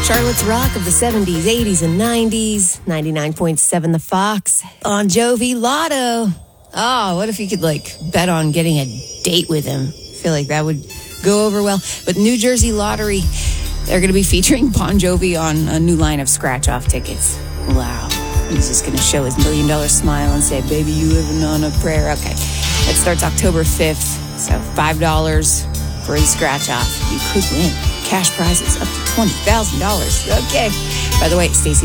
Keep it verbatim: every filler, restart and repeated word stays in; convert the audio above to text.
Charlotte's Rock of the seventies, eighties, and nineties. ninety-nine point seven The Fox. Bon Jovi Lotto. Oh, what if you could, like, bet on getting a date with him? I feel like that would go over well. But New Jersey Lottery, they're going to be featuring Bon Jovi on a new line of scratch-off tickets. Wow. He's just going to show his million-dollar smile and say, baby, you living on a prayer. Okay. That starts October fifth. So five dollars for the scratch-off. You could win cash prizes up to twenty thousand dollars. Okay. By the way, Stacey